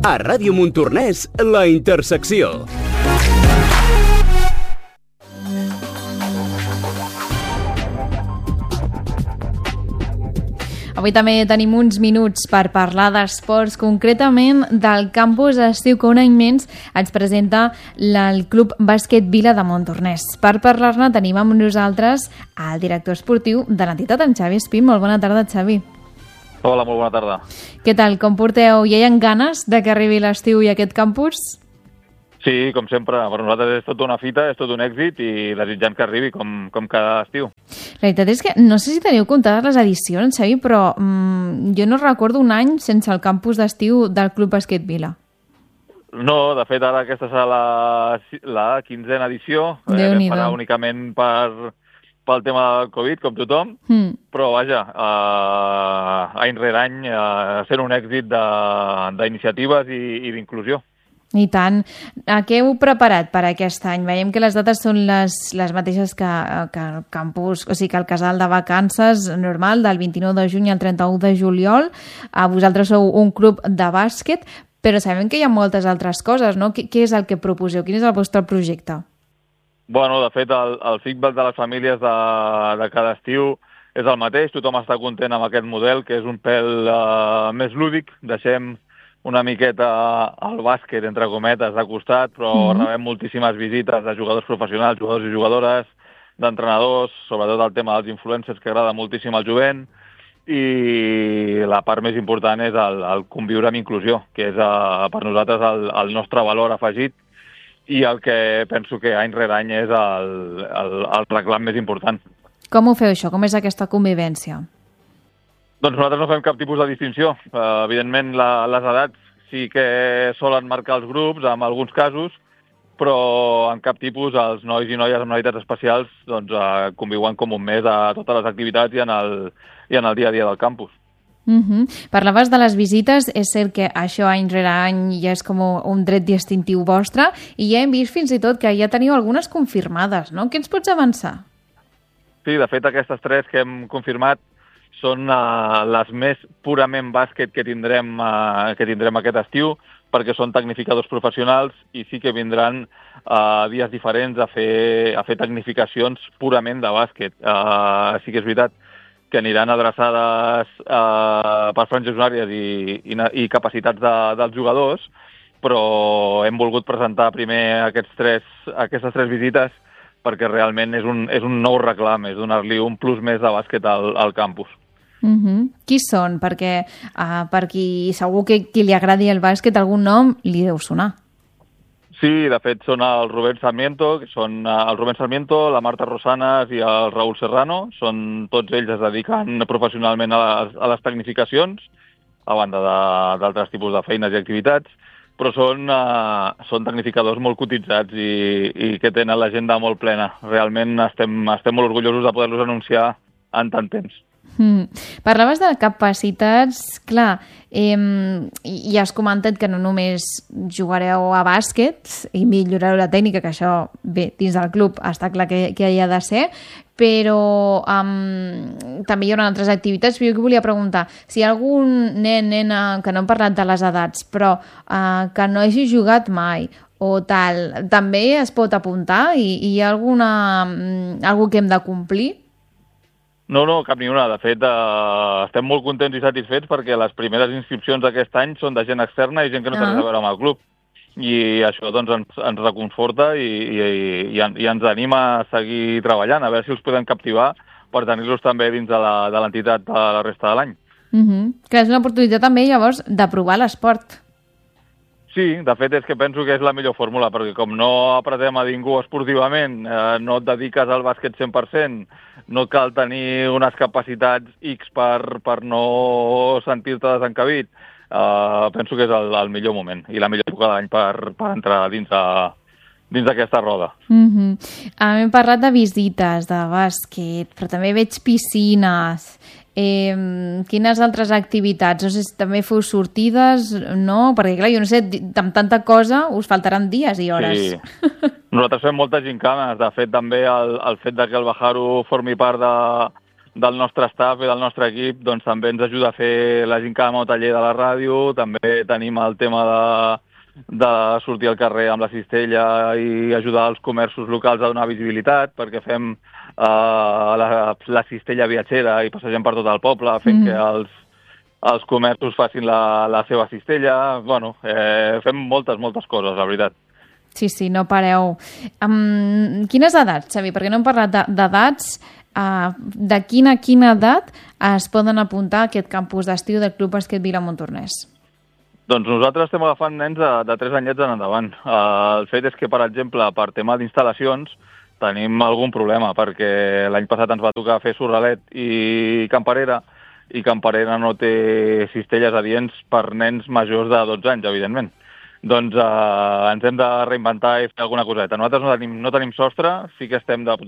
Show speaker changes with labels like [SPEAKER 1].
[SPEAKER 1] A Ràdio Montornès, La Intersecció.
[SPEAKER 2] Avui també tenim uns minuts per parlar d'esports, concretament del campus estiu que un any menys ens presenta el Club Bàsquet Vila de Montornès. Per parlar-ne tenim amb nosaltres el director esportiu de l'entitat, en Xavi Espín. Molt bona tarda, Xavi.
[SPEAKER 3] Hola, molt bona tarda.
[SPEAKER 2] Què tal, com porteu? Ja hi ha ganes de que arribi l'estiu i aquest campus?
[SPEAKER 3] Sí, com sempre, per nosaltres és tot una fita, és tot un èxit i desitjant que arribi com cada estiu.
[SPEAKER 2] La veritat és que no sé si teniu comptades les edicions, Xavi, però jo no recordo un any sense el campus d'estiu del Club Bàsquet Vila.
[SPEAKER 3] No, de fet, ara aquesta serà la 15a edició. Vam parar únicament pel tema del Covid, com tothom, però vaja, any rere any sent un èxit d'iniciatives i d'inclusió.
[SPEAKER 2] I tant. Què heu preparat per aquest any? Veiem que les dates són les mateixes que el campus, o sigui que el casal de vacances normal del 29 de juny al 31 de juliol. Vosaltres sou un club de bàsquet, però sabem que hi ha moltes altres coses, no? Què és el que proposeu? Quin és el vostre projecte?
[SPEAKER 3] Bueno, de fet, el feedback de les famílies de cada estiu és el mateix. Tothom està content amb aquest model, que és un pèl més lúdic. Deixem una miqueta al bàsquet, entre cometes, de costat, però rebem moltíssimes visites de jugadors professionals, jugadors i jugadores, d'entrenadors, sobretot el tema dels influencers, que agrada moltíssim al jovent, i la part més important és el conviure amb inclusió, que és per nosaltres el nostre valor afegit i el que penso que any rere any és el reclam més important.
[SPEAKER 2] Com ho feu això? Com és aquesta convivència?
[SPEAKER 3] Doncs nosaltres no fem cap tipus de distinció. Evidentment, les edats sí que solen marcar els grups, en alguns casos, però en cap tipus els nois i noies amb necessitats especials doncs, conviuen com un mes a totes les activitats i en el dia a dia del campus.
[SPEAKER 2] Parlaves de les visites, és cert que això any rere any ja és com un tret distintiu vostre i ja hem vist fins i tot que ja teniu algunes confirmades, no? Què ens pots avançar?
[SPEAKER 3] Sí, de fet aquestes 3 que hem confirmat són les més purament bàsquet que tindrem aquest estiu, perquè són tecnificadors professionals i sí que vindran dies diferents a fer tecnificacions purament de bàsquet. Sí que és veritat que aniran adreçades per franges horàries i capacitats dels jugadors, però hem volgut presentar primer aquestes 3 visites perquè realment és un nou reclam, és donar-li un plus més de bàsquet al campus.
[SPEAKER 2] Qui són? Perquè per qui segur que qui li agradi el bàsquet algun nom li deu sonar.
[SPEAKER 3] Sí, de fet són el Rubén Sarmiento, la Marta Rosanas i el Raúl Serrano. Tots ells es dediquen professionalment a les tecnificacions, a banda d'altres tipus de feines i activitats, però són tecnificadors molt cotitzats i que tenen l'agenda molt plena. Realment estem molt orgullosos de poder-los anunciar en tant temps.
[SPEAKER 2] Parlaves de capacitats, clar, i has comentat que no només jugareu a bàsquet i millorareu la tècnica, que això, bé, dins del club està clar que hi ha de ser, però també hi haurà altres activitats. Jo volia preguntar, si hi ha algun nena, que no hem parlat de les edats, però que no hagi jugat mai o tal, també es pot apuntar i hi ha algú que hem de complir?
[SPEAKER 3] No, cap ni una. De fet, estem molt contents i satisfets perquè les primeres inscripcions d'aquest any són de gent externa i gent que no té res a veure amb el club. I això doncs, ens reconforta i ens anima a seguir treballant, a veure si els podem captivar per tenir-los també dins de l'entitat de la resta de l'any.
[SPEAKER 2] Que és una oportunitat també, llavors, de provar l'esport.
[SPEAKER 3] Sí, de fet és que penso que és la millor fórmula, perquè com no apretem a ningú esportivament, no et dediques al bàsquet 100%, no cal tenir unes capacitats X per no sentir-te desencabit, penso que és el millor moment i la millor època de l'any per entrar dins d'aquesta roda.
[SPEAKER 2] Hem parlat de visites, de bàsquet, però també veig piscines. Quines altres activitats? No sé si també feu sortides, no? Perquè clar, jo no sé, amb tanta cosa us faltaran dies i hores.
[SPEAKER 3] Sí, nosaltres fem moltes gincanes. De fet, també el fet de que el Bajaru formi part del nostre staff i del nostre equip doncs, també ens ajuda a fer la gincama o taller de la ràdio, també tenim el tema de sortir al carrer amb la cistella i ajudar els comerços locals a donar visibilitat, perquè fem la cistella viatgera i passegem per tot el poble, fent que els comerços facin la seva cistella. Bueno, fem moltes coses, la veritat.
[SPEAKER 2] Sí, no pareu. Quines edats, Xavi? Perquè no hem parlat d'edats. De quina edat es poden apuntar a aquest campus d'estiu del Club Bàsquet Vila Montornès?
[SPEAKER 3] Doncs nosaltres estem agafant nens de 3 anyets en endavant. El fet és que, per exemple, per tema d'instal·lacions, tenim algun problema, perquè l'any passat ens va tocar fer Sorralet i Camperera no té cistelles adients per nens majors de 12 anys, evidentment. Doncs ens hem de reinventar i fer alguna coseta. Nosaltres no tenim sostre, sí que estem de